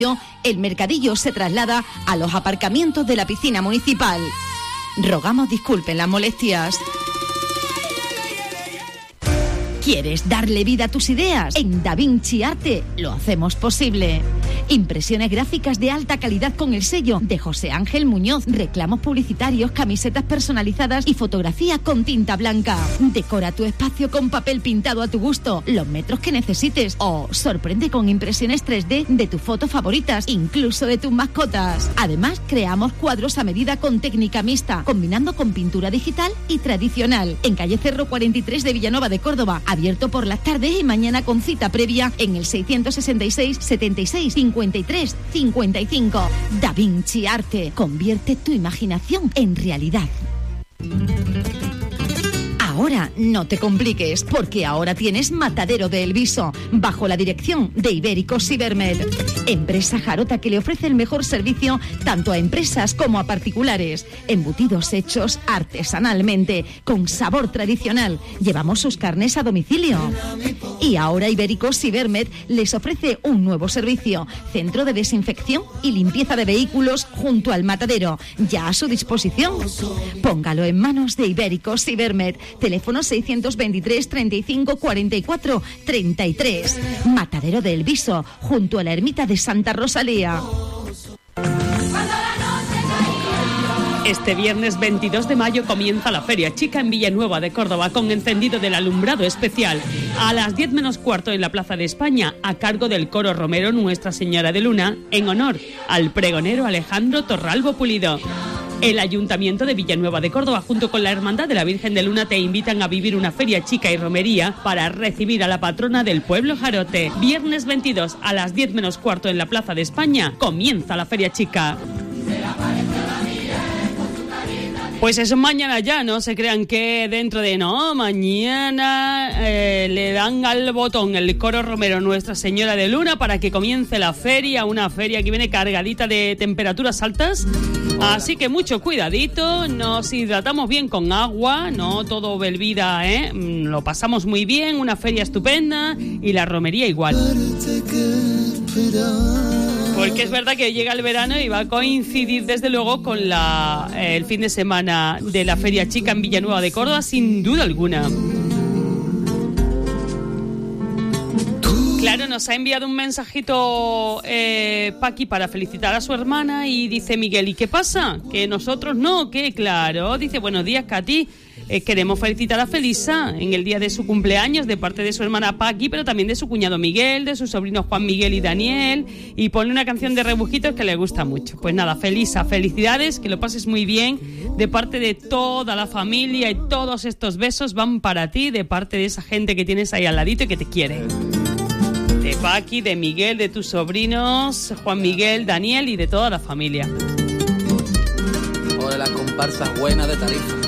el mercadillo se traslada a los aparcamientos de la piscina municipal. Rogamos disculpen las molestias. ¿Quieres darle vida a tus ideas? En Da Vinci Arte lo hacemos posible. Impresiones gráficas de alta calidad con el sello de José Ángel Muñoz, reclamos publicitarios, camisetas personalizadas y fotografía con tinta blanca. Decora tu espacio con papel pintado a tu gusto, los metros que necesites, o sorprende con impresiones 3D de tus fotos favoritas, incluso de tus mascotas. Además, creamos cuadros a medida con técnica mixta, combinando con pintura digital y tradicional. En calle Cerro 43 de Villanueva de Córdoba, abierto por las tardes y mañana con cita previa en el 666 76 53 55. Da Vinci Arte. Convierte tu imaginación en realidad. Ahora no te compliques, porque ahora tienes Matadero de El Viso, bajo la dirección de Ibéricos Cibermed, empresa jarota que le ofrece el mejor servicio tanto a empresas como a particulares. Embutidos hechos artesanalmente, con sabor tradicional. Llevamos sus carnes a domicilio. Y ahora Ibéricos Cibermed les ofrece un nuevo servicio, centro de desinfección y limpieza de vehículos junto al matadero, ya a su disposición. Póngalo en manos de Ibéricos Cibermed. Teléfono 623 35 44 33. Matadero de El Viso, junto a la ermita de Santa Rosalía. Este viernes 22 de mayo comienza la Feria Chica en Villanueva de Córdoba con encendido del alumbrado especial a las 10 menos cuarto en la Plaza de España, a cargo del Coro Romero Nuestra Señora de Luna, en honor al pregonero Alejandro Torralbo Pulido. El Ayuntamiento de Villanueva de Córdoba, junto con la Hermandad de la Virgen de Luna, te invitan a vivir una feria chica y romería para recibir a la patrona del pueblo jarote. Viernes 22 a las 10 menos cuarto en la Plaza de España comienza la Feria Chica. Pues eso mañana ya, no se crean que dentro de mañana le dan al botón el Coro Romero Nuestra Señora de Luna para que comience la feria, una feria que viene cargadita de temperaturas altas, así que mucho cuidadito, nos hidratamos bien con agua, no todo bebida, lo pasamos muy bien, una feria estupenda y la romería igual. Porque es verdad que llega el verano y va a coincidir desde luego con el fin de semana de la Feria Chica en Villanueva de Córdoba, sin duda alguna. Claro, nos ha enviado un mensajito Paqui para felicitar a su hermana y dice Miguel, ¿y qué pasa? ¿Que nosotros no? ¿Qué? Claro, dice, buenos días, Katy. Queremos felicitar a Felisa en el día de su cumpleaños de parte de su hermana Paqui, pero también de su cuñado Miguel, de sus sobrinos Juan Miguel y Daniel, y pone una canción de Rebujitos que le gusta mucho. Pues nada, Felisa, felicidades, que lo pases muy bien, de parte de toda la familia, y todos estos besos van para ti, de parte de esa gente que tienes ahí al ladito y que te quiere. De Paqui, de Miguel, de tus sobrinos Juan Miguel, Daniel y de toda la familia. O de las comparsas buenas de Tarifa.